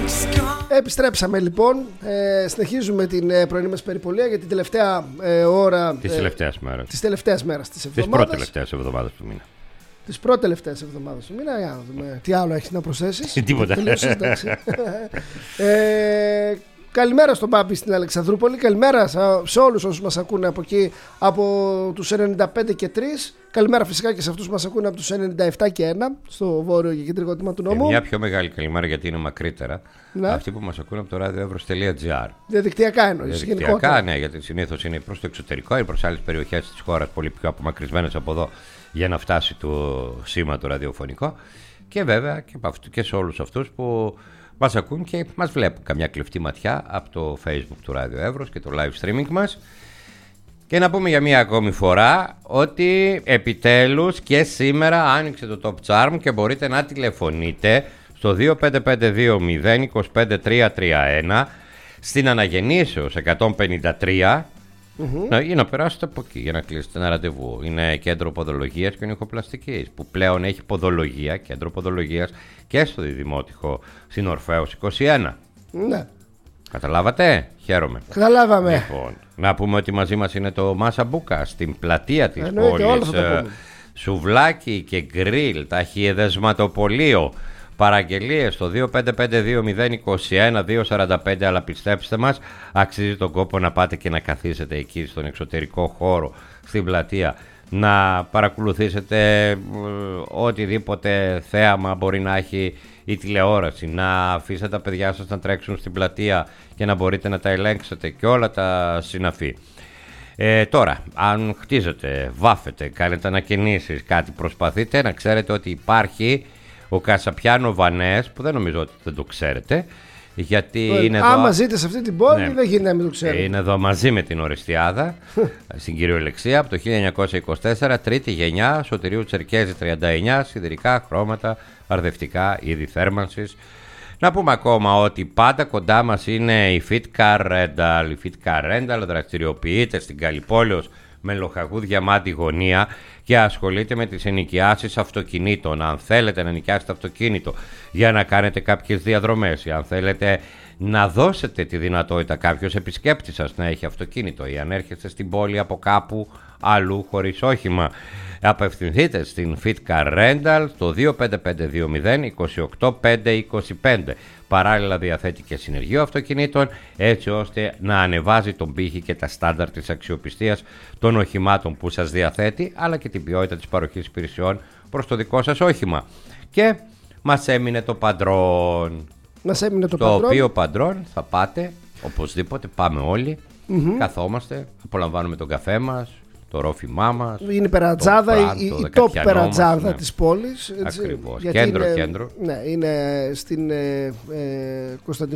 Επιστρέψαμε λοιπόν. Συνεχίζουμε την πρωινή μας περιπολία για την τελευταία ώρα. Τις τελευταίες μέρες. Τις τελευταίες μέρες της εβδομάδας. Τις πρώτες εβδομάδες του μήνα. Τις πρώτες εβδομάδες του μήνα. Για να δούμε τι άλλο έχεις να προσθέσεις. Τίποτα. Καλημέρα στον Μπάμπη στην Αλεξανδρούπολη. Καλημέρα σε όλους όσους μας ακούνε από εκεί, από τους 95 και 3. Καλημέρα φυσικά και σε αυτούς που μας ακούνε από τους 97 και 1 στο βόρειο και κεντρικό τμήμα του νόμου. Μια πιο μεγάλη καλημέρα γιατί είναι μακρύτερα. Ναι. Αυτοί που μας ακούνε από το radioevros.gr. Διαδικτυακά εννοείς. Διαδικτυακά, ναι, γιατί συνήθως είναι προς το εξωτερικό ή προς άλλες περιοχές της χώρας πολύ πιο απομακρυσμένες από εδώ για να φτάσει το σήμα το ραδιοφωνικό. Και βέβαια και σε όλους αυτούς που μας ακούν και μας βλέπουν καμιά κλεφτή ματιά από το Facebook του Radio Evros και το live streaming μας. Και να πούμε για μία ακόμη φορά ότι επιτέλους και σήμερα άνοιξε το Top Charm και μπορείτε να τηλεφωνείτε στο 2552-025-331 στην Αναγεννήσεως 153 ή να περάσετε από εκεί για να κλείσετε ένα ραντεβού. Είναι κέντρο ποδολογίας και νοικοπλαστικής που πλέον έχει ποδολογία, κέντρο ποδολογίας και στο Διδημότυχο στην Ορφέως 21. Ναι. Καταλάβατε, χαίρομαι. Καταλάβαμε. Λοιπόν, να πούμε ότι μαζί μας είναι το Μάσα Μπούκα στην πλατεία της πόλης. Σουβλάκι και γκριλ, ταχυεδεσματοπολείο. Παραγγελίες στο 2552-021-245, αλλά πιστέψτε μας, αξίζει τον κόπο να πάτε και να καθίσετε εκεί στον εξωτερικό χώρο, στην πλατεία, να παρακολουθήσετε οτιδήποτε θέαμα μπορεί να έχει η τηλεόραση, να αφήσετε τα παιδιά σας να τρέξουν στην πλατεία και να μπορείτε να τα ελέγξετε και όλα τα συναφή. Τώρα, αν χτίζετε, βάφετε, κάνετε ανακαινήσεις, κάτι προσπαθείτε, να ξέρετε ότι υπάρχει ο Κασαπιάνο Βανές, που δεν νομίζω ότι δεν το ξέρετε, γιατί είναι εδώ. Άμα ζείτε σε αυτή την πόλη, ναι, δεν γίνεται να μην το ξέρετε. Είναι εδώ μαζί με την Οριστιάδα, στην κυριολεξία, από το 1924, τρίτη γενιά, Σωτηρίου Τσερκέζη 39, σιδηρικά, χρώματα, αρδευτικά, είδη θέρμανσης. Να πούμε ακόμα ότι πάντα κοντά μας είναι η Fit Car Rental. Η Fit Car Rental δραστηριοποιείται στην Καλυπόλεως με Λοχαγού Διαμάντη γωνία και ασχολείται με τις ενοικιάσεις αυτοκινήτων. Αν θέλετε να ενοικιάσετε αυτοκίνητο για να κάνετε κάποιες διαδρομές ή αν θέλετε να δώσετε τη δυνατότητα κάποιος επισκέπτης σας να έχει αυτοκίνητο ή αν έρχεστε στην πόλη από κάπου αλλού χωρίς όχημα, απευθυνθείτε στην Fit Car Rental στο 25520-28525. Παράλληλα διαθέτει και συνεργείο αυτοκινήτων έτσι ώστε να ανεβάζει τον πύχη και τα στάνταρ της αξιοπιστίας των οχημάτων που σας διαθέτει, αλλά και την ποιότητα της παροχής υπηρεσιών προς το δικό σας όχημα. Και μας έμεινε το παντρόν. Το οποίο παντρόν θα πάτε, οπωσδήποτε πάμε όλοι, καθόμαστε, απολαμβάνουμε τον καφέ μας, το ρόφημά μας. Είναι η περατζάδα, η top περατζάδα της πόλης. Ακριβώς. Κέντρο. Ναι, είναι στην Κωνσταντινούπολη.